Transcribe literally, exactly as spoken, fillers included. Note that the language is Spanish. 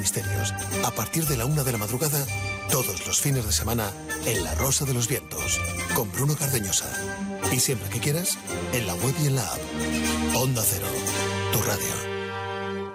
misterios. A partir de la una de la madrugada, todos los fines de semana, en La Rosa de los Vientos, con Bruno Cardeñosa. Y siempre que quieras, en la web y en la app. Onda Cero, tu radio.